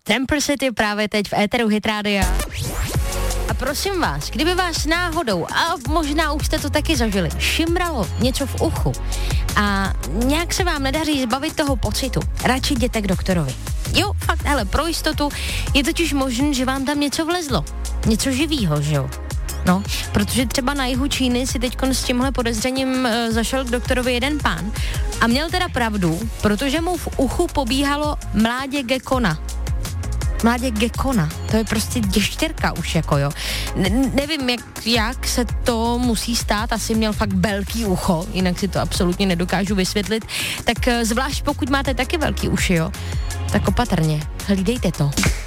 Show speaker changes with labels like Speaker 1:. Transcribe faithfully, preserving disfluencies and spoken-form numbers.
Speaker 1: Temper City právě teď v éteru Hit Rádia. A prosím vás, kdyby vás náhodou, a možná už jste to taky zažili, šimralo něco v uchu a nějak se vám nedaří zbavit toho pocitu, radši jděte k doktorovi. Jo, fakt, hele, pro jistotu je totiž možné, že vám tam něco vlezlo. Něco živýho, že jo? No, protože třeba na jihu Číny si teď s tímhle podezřením e, zašel k doktorovi jeden pán a měl teda pravdu, protože mu v uchu pobíhalo mládě gekona. Mládě gekona, to je prostě děštěrka už jako jo. Ne- nevím, jak, jak se to musí stát, asi měl fakt velký ucho, jinak si to absolutně nedokážu vysvětlit. Tak e, zvlášť pokud máte taky velký uši, jo, tak opatrně, hlídejte to.